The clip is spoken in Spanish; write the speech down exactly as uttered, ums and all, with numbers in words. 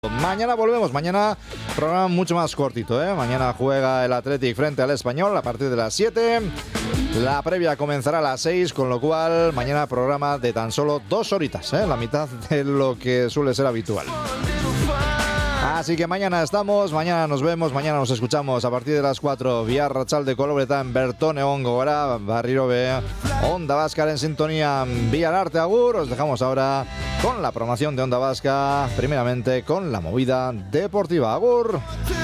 Mañana volvemos, mañana programa mucho más cortito, ¿eh? Mañana juega el Athletic frente al Español a partir de las siete. La previa comenzará a las seis, con lo cual mañana programa de tan solo dos horitas, ¿eh? La mitad de lo que suele ser habitual. Así que mañana estamos, mañana nos vemos, mañana nos escuchamos a partir de las cuatro. Vía Rachalde Kolobretan, Bertone Ongora, Barriro B, Onda Vasca en sintonía, Vía Arte Agur. Os dejamos ahora con la programación de Onda Vasca, primeramente con la movida deportiva. Agur.